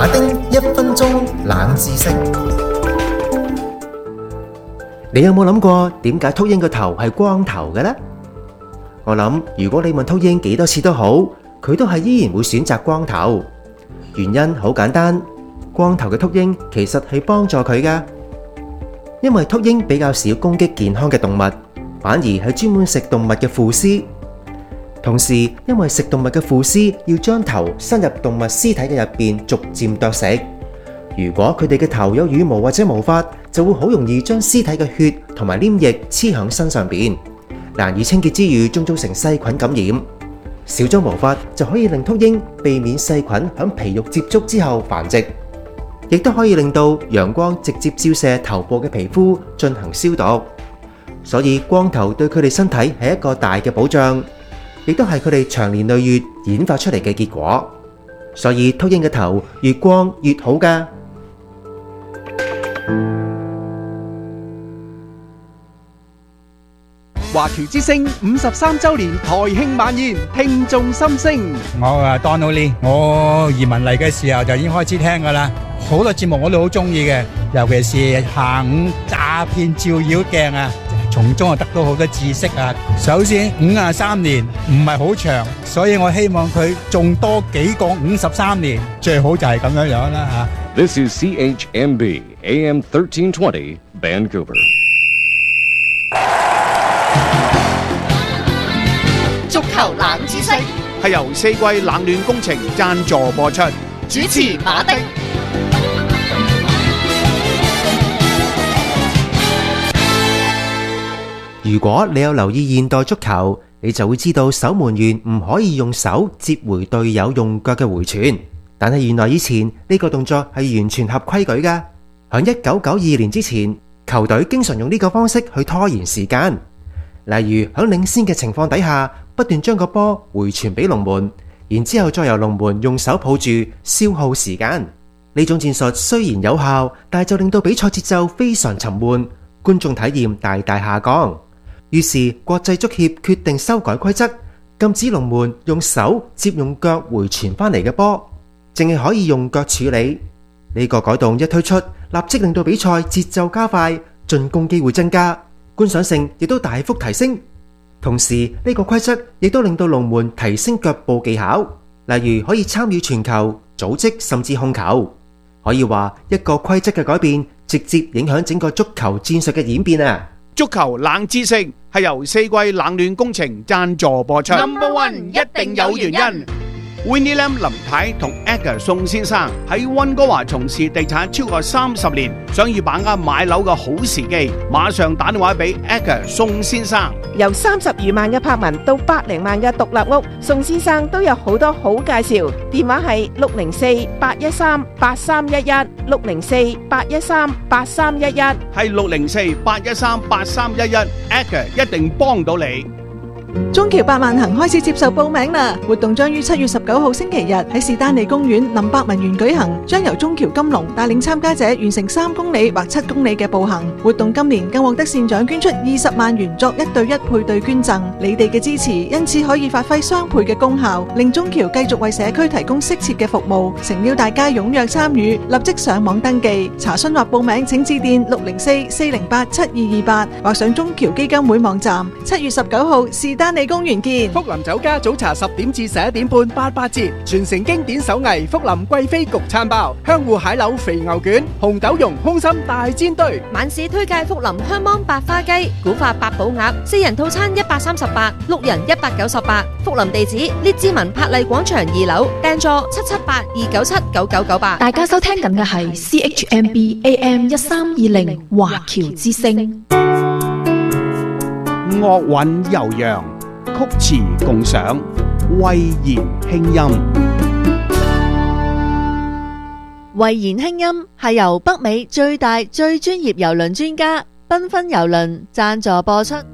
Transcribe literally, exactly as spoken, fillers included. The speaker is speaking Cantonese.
馬丁一分鐘冷知識。你有冇諗過點解禿鷹個頭係光頭嘅呢？我諗如果你問禿鷹幾多次都好，佢都係依然會選擇光頭。原因好簡單，光頭嘅禿鷹其實係幫助佢㗎，因為禿鷹比較少攻擊健康嘅動物，反而係專門食動物嘅腐屍。同時，因為食動物嘅腐屍要將頭伸入動物屍體嘅入邊，逐漸啄食。如果佢哋嘅頭有羽毛或者毛髮，就會好容易將屍體嘅血同埋黏液黐響身上邊，難以清潔之餘，仲造成細菌感染。少咗毛髮就可以令禿鷹避免細菌響皮肉接觸之後繁殖，亦都可以令到陽光直接照射頭部嘅皮膚進行消毒。所以光頭對佢哋身體係一個大嘅保障，亦都係佢哋長年累月演化出嚟嘅結果。所以禿鷹嘅頭越光越好㗎。 華僑之聲五十三週年台慶晚宴，聽眾心聲。 我啊 Donald Lee， 我移民嚟嘅時候就已經開始聽㗎啦，好多節目我都好中意嘅，尤其是下午詐騙照妖鏡啊，從中啊得到好多知識啊。首先五十三年唔係好長，所以我希望佢仲多幾個五十三年，最好就係咁樣樣啦嚇。 This is C H M B A M thirteen twenty Vancouver。 足球冷知識係由四季冷暖工程贊助播出， 主持馬丁。 如果你有留意現代足球，你就會知道守門員唔可以用手接回隊友用腳嘅回傳，但係原來以前呢個動作係完全合規矩㗎。響一九九二年之前，球隊經常用呢個方式去拖延時間，例如響領先嘅情況底下，不斷將個波回傳俾龍門，然之後再由龍門用手抱住，消耗時間。呢種戰術雖然有效，但係就令到比賽節奏非常沉悶，觀眾體驗大大下降。於是國際足協決定修改規則，禁止龍門用手接用腳回傳翻嚟嘅波，淨係可以用腳處理。呢個改動一推出，立即令到比賽節奏加快，進攻機會增加，觀賞性亦都大幅提升。同時呢個規則亦都令到龍門提升腳步技巧，例如可以參與傳球、組織甚至控球。可以話一個規則嘅改變，直接影響整個足球戰術嘅演變啊！ 足球冷知識係由四季冷暖工程贊助播出。 Number one 一定有原因。 Winnie Lam 林太同 Edgar 宋先生喺溫哥華從事地產超過三十年，想要把握買樓嘅好時機，馬上打電話俾 Edgar 宋先生。 由三十餘萬嘅柏文到百零萬嘅獨立屋，宋先生都有好多好介紹。電話係六零四八一三八三一一，六零四八一三八三一一， 係六零四八一三八三一一 ，Edgar 一定幫到你。 中橋百萬行開始接受報名啦！活動將於七月十九號星期日喺士丹利公園林百文園舉行，將由中橋金龍帶領參加者完成三公里或七公里嘅步行。活動今年更獲得善長捐出二十萬元作一對一配對捐贈，你哋嘅支持因此可以發揮雙倍嘅功效，令中橋繼續為社區提供適切嘅服務。誠邀大家踴躍參與，立即上網登記查詢或報名，請致電六零四四零八七二二八或上中橋基金會網站。七月十九號是丹利公園見。 福林酒家早茶十點至十一點半八八折，傳承經典手藝福林貴妃焗餐包、香芋蟹柳肥牛卷、紅豆蓉空心大煎堆。 晚市推介福林香芒白花雞、古法八寶鴨，四人套餐一百三十八，六人一百九十八。福林地址：列治文柏麗廣場二樓，訂座七七八二九七九九九八。 大家收聽緊嘅係 C H M B A M 一三二零華僑之聲。 樂韻悠揚，曲詞共賞，慧言輕音。 慧言輕音係由北美最大最專業郵輪專家繽紛郵輪贊助播出。